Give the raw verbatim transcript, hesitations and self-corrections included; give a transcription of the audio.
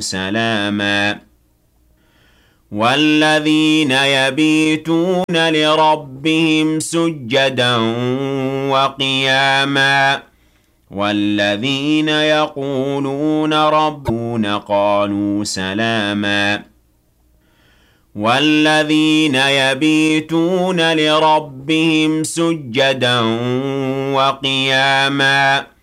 سلاما والذين يبيتون لربهم سجدا وقياما والذين يقولون ربنا قالوا سلاما والذين يبيتون لربهم سجدا وقياما